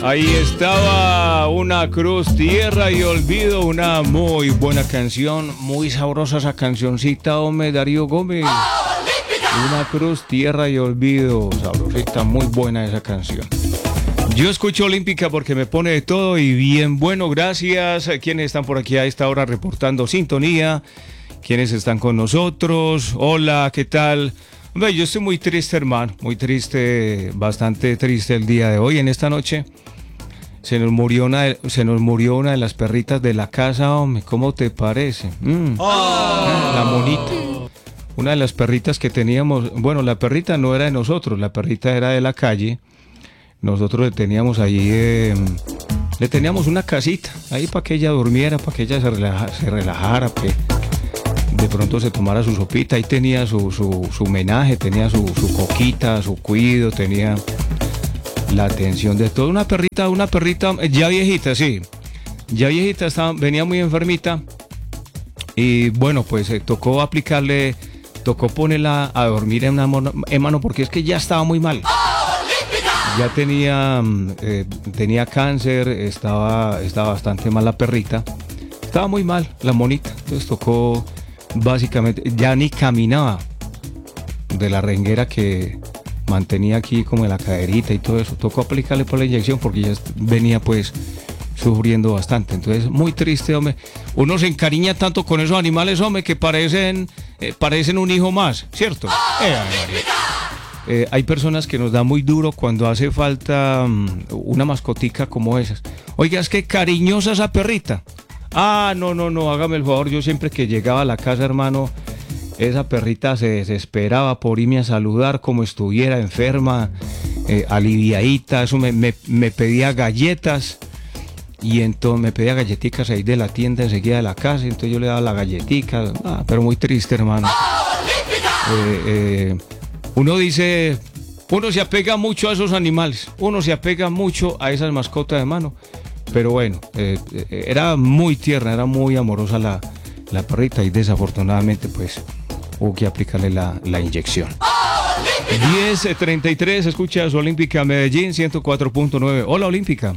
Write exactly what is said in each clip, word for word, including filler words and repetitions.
Ahí estaba Una Cruz, Tierra y Olvido, una muy buena canción, muy sabrosa esa cancioncita, hombre, Darío Gómez. Una Cruz, Tierra y Olvido, sabrosita, muy buena esa canción. Yo escucho Olímpica porque me pone de todo y bien bueno, gracias. Quienes están por aquí a esta hora reportando sintonía, quienes están con nosotros, hola, ¿qué tal? Hombre, yo estoy muy triste, hermano, muy triste, bastante triste el día de hoy, en esta noche. Se nos murió una de, se nos murió una de las perritas de la casa, hombre, ¿cómo te parece? Mm. Oh. La monita. Una de las perritas que teníamos, bueno, la perrita no era de nosotros, la perrita era de la calle. Nosotros le teníamos allí, eh, le teníamos una casita, ahí para que ella durmiera, para que ella se, relaja, se relajara, que de pronto se tomara su sopita. Ahí tenía su, su, su homenaje, tenía su, su coquita, su cuido, tenía la atención de todo. Una perrita, una perrita ya viejita, sí, ya viejita, estaba, venía muy enfermita y bueno, pues eh, tocó aplicarle, tocó ponerla a dormir en una mano, en mano porque es que ya estaba muy mal. Ya tenía, eh, tenía cáncer, estaba, estaba bastante mal la perrita, estaba muy mal la monita, entonces tocó básicamente, ya ni caminaba de la renguera que mantenía aquí como en la caderita y todo eso, tocó aplicarle por la inyección porque ya venía pues sufriendo bastante, entonces muy triste, hombre, uno se encariña tanto con esos animales, hombre, que parecen, eh, parecen un hijo más, ¿cierto? Eh, eh, hay personas que nos da muy duro cuando hace falta um, una mascotica como esas. Oiga, es que cariñosa esa perrita. Ah, no, no, no, hágame el favor, yo siempre que llegaba a la casa, hermano, esa perrita se desesperaba por irme a saludar como estuviera enferma, eh, aliviadita, eso me, me, me pedía galletas y entonces me pedía galletitas ahí de la tienda enseguida de la casa, entonces yo le daba la galletica, ah, pero muy triste, hermano. Eh, eh, uno dice, uno se apega mucho a esos animales, uno se apega mucho a esas mascotas de mano, pero bueno, eh, era muy tierna, era muy amorosa la, la perrita y desafortunadamente pues hubo que aplicarle la, la inyección. diez treinta y tres, escuchas Olímpica Medellín ciento cuatro punto nueve. Hola Olímpica.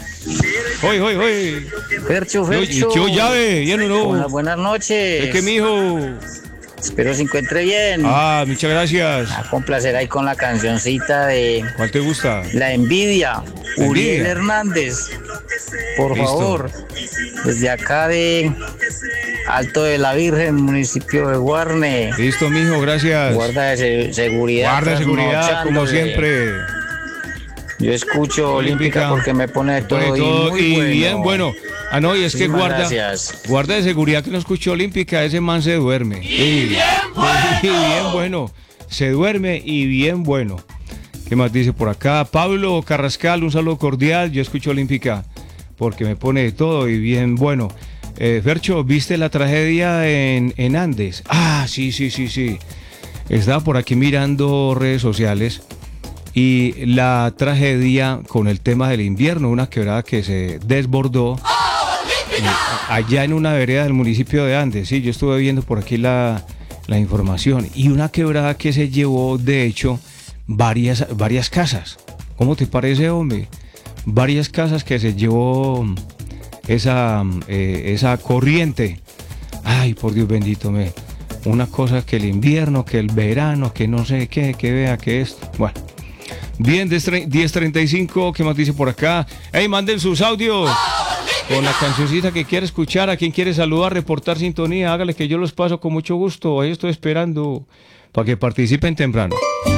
Hoy, hoy, hoy. Fercho, Fercho. ¿Qué llave? ¿Bien o no? Hola, buenas noches. ¿Es que mijo? Espero se encuentre bien. Ah, muchas gracias. A complacer ahí con la cancioncita de... ¿Cuál te gusta? La Envidia. La Uriel Envidia. Hernández. Por Listo. favor. Desde acá de Alto de la Virgen, municipio de Guarne. Listo, mijo, gracias. Guarda de se- seguridad. Guarda de seguridad, como trasnochándole. siempre. Yo escucho Olímpica porque me pone de todo, Pone y, todo muy y bueno. bien bueno. Ah, no, y es que Muchísimas guarda, gracias. guarda de seguridad que no escuchó Olímpica, ese man se duerme. Y bien bueno. Y bien bueno. Se duerme y bien bueno. ¿Qué más dice por acá? Pablo Carrascal, un saludo cordial. Yo escucho Olímpica porque me pone de todo y bien bueno. Eh, Fercho, ¿viste la tragedia en, en Andes? Ah, sí, sí, sí, sí. Estaba por aquí mirando redes sociales y la tragedia con el tema del invierno, una quebrada que se desbordó eh, allá en una vereda del municipio de Andes. Sí, yo estuve viendo por aquí la, la información y una quebrada que se llevó, de hecho, varias, varias casas. ¿Cómo te parece, hombre? Varias casas que se llevó esa, eh, esa corriente. Ay, por Dios bendito, me. Una cosa que el invierno, que el verano, que no sé qué, que vea que esto. Bueno. Bien, diez treinta y cinco, ¿qué más dice por acá? Hey, manden sus audios con la cancioncita que quiere escuchar, a quien quiere saludar, reportar sintonía, hágale que yo los paso con mucho gusto. Ahí estoy esperando para que participen temprano.